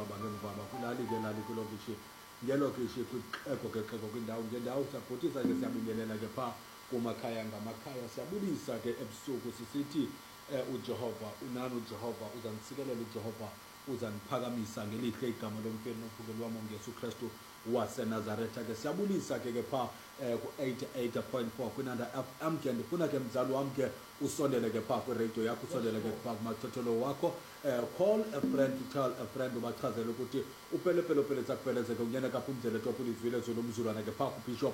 baba ngemvaba kulali ke lali kulokishi ngelokishi kwixeko kwindawo ngendawo siyabhotisa ke siyabingelela ke phaa kumakhaya ngamakhaya siyabulisa ke ebusuku sisithi uJehova unani uJehova uzangisikelela uJehova uzaniphakamisa ngelihle igama lomfeni nophukelo wami ngeyesu Kristu waseNazaretha ke siyabulisa ke phaa ku-88.4 kwinanda FM ke ndifuna ke mzali wami ke usondele ke phaa kwiradio yakho usondele ke phaa kumathotholo wakho call a friend to tell a friend ubachazele ukuthi upelepele sakuphelezeke unyana kaphumzele topulizwile zolomzulwana ke phaa kubishop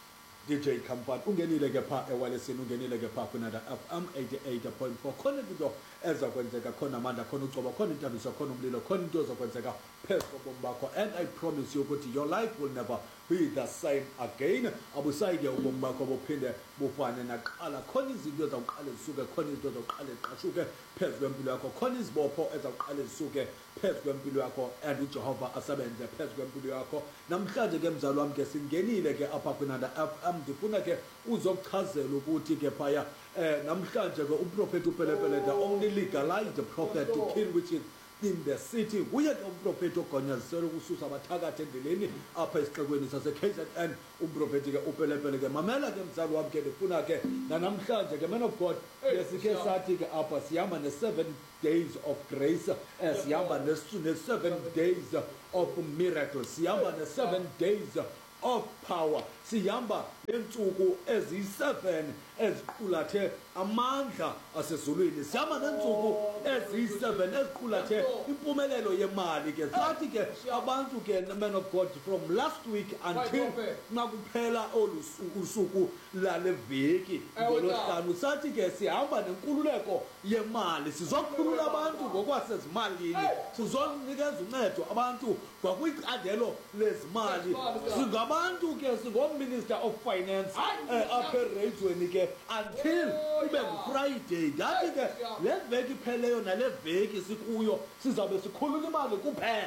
DJ Kampani ungenile ke phaa ewalesini ungenile ke phaa kwinanda FM 88.4 khona into ezakwenzeka khona amanda khona ucoba khona intambiso khona umlilo khona into ezakwenzeka phezu kobomi bakho and I promise you ukuthi your life will never be the same again abusayike ubomi bakho buphinde bufane naqala khona izinto ezawuqala zisuke khona izinto ezawuqala ziqashuke phezu kwempilo yakho khona izibopho ezawuqala zisuke phezu kwempilo yakho and uJehova asebenze phezu kwempilo yakho namhlanje ke mzali wami ke singenile ke apha kwinanda FM ndifuna ke uzokuchazela ukuthi ke phaya namhlanje ke uprofeti upelepele the only legalized prophet to kill which is in the city kuye ke umprofeti ogonyazisela ukususa abathakathi endleleni apha esixekweni sase-KZN umprofeti ke upelepele ke mamela ke mzali wami ke ndifuna ke namhlanje ke man of God besikhe sathi ke apha sihamba ne-7 days of grace sihamba ne-7 days of miracles sihamba ne-7 days of power sihamba entsuku eziyi7 eziqulathe amandla asezulwini sihamba nentsuku eziyi7 eziqulathe impumelelo yemali ke sathi ke abantu ke man of God from last week until nakuphela olusuku lale veki ngolosihlanu sathi ke sihamba nenkululeko yemali sizokhulula abantu ngokwasezimalini sizonikeza uncedo abantu kwakwicandelo lezimali singabantu ke singominister of finance apha ereyidweni ke until kube nguFriday ndathi ke le veki ipheleyo nale veki sikuyo sizabe sikhulula imali kuphela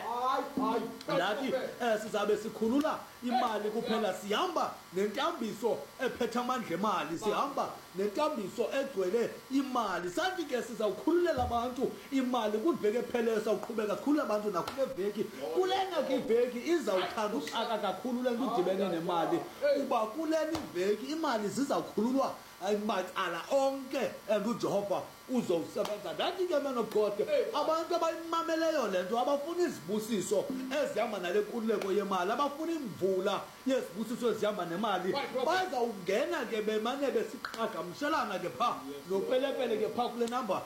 ndathi sizabe sikhulula imali kuphela sihamba nentambiso ephethe amandla emali sihamba nentambiso egcwele imali sathi ke sizawukhululela abantu imali kuveki epheleyo sawuqhubeka sikhulula abantu nakule veki kulena ke iveki izawuthanda uxaka kakhulu le nto idibene nemali kuba kuleni veki imali zizawukhululwa macala onke and uJehova uzowusebenza ndathi ke man of God abantu abayimameleyo lento abafuna izibusiso ezihamba nale nkululeko yemali abafuna imvula yezibusiso ezihamba nemali bazawungena ke bemane besiqhagamshelana ke phaa nopelepele ke phaa kule number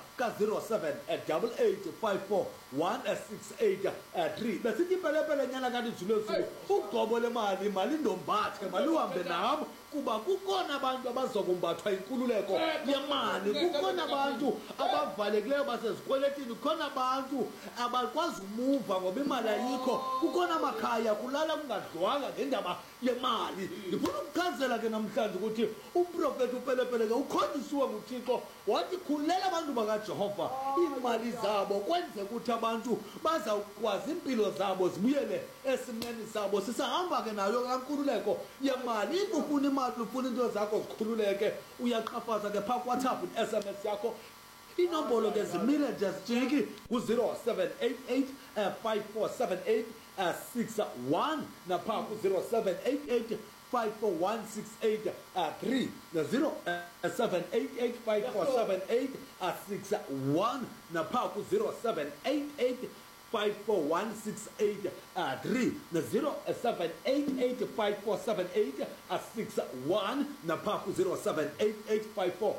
ka-0788541683 besithi ipelepele nyana kanti ijule esuku ugobo lemali imali indombathe mali uhambe nabo kuba kukhona abantu abazokumbathwa inkululeko yemali kukhona abantu abavalekileyo basezikweletini kukhona abantu abakwazi umuva ngoba imali ayikho kukhona amakhaya kulala kungadlwanga ngendaba yemali ndifuna ukuchazela ke namhlanje ukuthi umprofeti upelepele ke ukhonjisiwe nguThixo wathi khululela abantu bakaJehova imali zabo kwenze ukuthi abantu bazawukwazi impilo zabo zibuyele esimeni sabo sisahamba ke nayo kankululeko yemali ufuna imali ufuna into zakho zikhululeke uyaqhafaza ke phaa WhatsApp SMS yakho inombolo ke zimile nje sijiki ku-0788 5478 61 naphaa ku-0788 54168 3 0788547861 naphaa ku-0788 54168 3 0788547861 naphaa ku-078854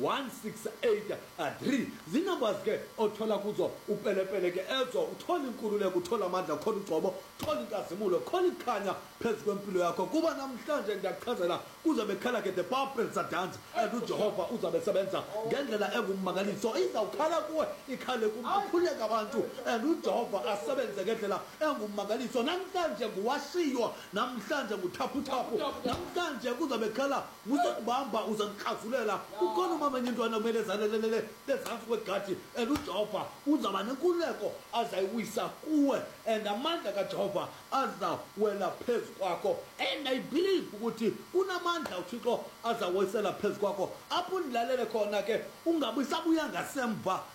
168 zinumbers ke othola kuzo upelepele ke ezo uthola inkululeko uthola amandla khona uGcobo uthola inkazimulo khona ikhanya phezu kwempilo yakho kuba namhlanje ngiyachazela kuzobe khala ke the purpose dance and uJehova uzabe sebenza ngendlela engummangaliso izawukhala kuwe ikhale kukhuleka abantu and uJehova asebenze ngendlela engummangaliso namhlanje nguwashiywa namhlanje nguthaphutaphu namhlanje kuzobe khala nguzokubamba uzanikazulela ukhona manje intwana kumele zalelelele lezansi kwegadi and uJehova uzaba nenkululeko azayiwisa kuwe and amandla kaJehova azawela phezu kwakho and I believe ukuthi kunamandla uThixo azawisela phezu kwakho apho ndilalele khona ke ungabi sabuya ngasemva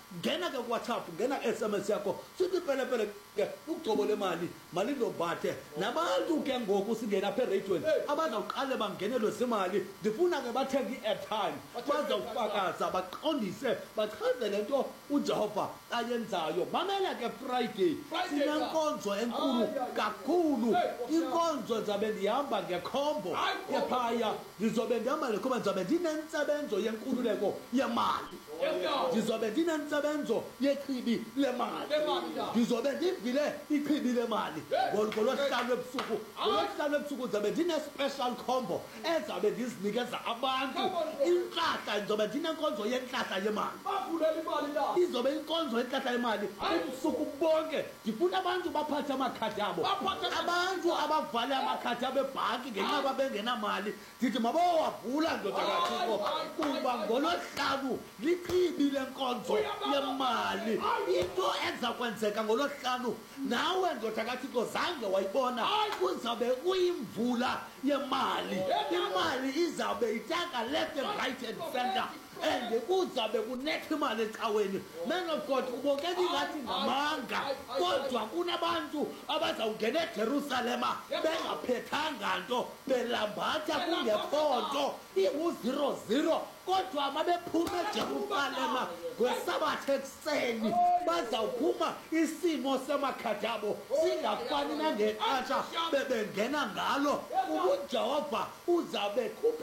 ngena ke kuWhatsApp, ngena SMS yakho, sithi pelepele ke ukugcobo lemali mali ndobhathe nabantu ke ngoku singena apha ereyidweni abazawuqale bangenelwe zimali. Ndifuna ke bathenge i-airtime, bazawufakaza baqondise bachazele nto uJehova ayenzayo. Mamela ke Friday sinenkonzo enkulu kakhulu. Inkonzo ndizabe ndihamba ngekhombo ephaya, ndizobe ndihamba ngekhombo, ndizobe ndinentsebenzo yenkululeko yemali, ndizobe ndinentsebenzo yechibi lemali, ndizobe ndivile ichibi lemali. NgoLwesihlanu ebusuku, ngoLwesihlanu ebusuku ndizobe ndine-special combo ezabe ndizinikeza abantu intlahla. Ndizobe ndinenkonzo yentlahla yemali, izobe inkonzo yentlahla yemali ubusuku bonke. Ndifuna abantu baphathe amakhadi abo, abantu abavale amakhadi abo ebhanki ngenxa yoba bengenamali. Ndithi mabawavula ndoda kaThixo, kuba ngoLwesihlanu lichibi lenkonzo yemali. Into eza kwenzeka ngoLwesihlanu nawe ndoda kaThixo zange wayibona, kuzabe kuyimvula yemali. Imali izawube itaka left and right and center, and kuzabe kunetha imali ecaweni. Man of God, ubukeka ingathi ngamanga, kodwa kunabantu abazawungena eJerusalema bengaphethanga nto, belambatha kungekho nto, ingu-0-0. Kodwa mabephuma eJerusalema ngeSabatha ekuseni, bazawuphuma isimo semakhadi abo singafani nangexesha bebengena ngalo. UJehova uzabe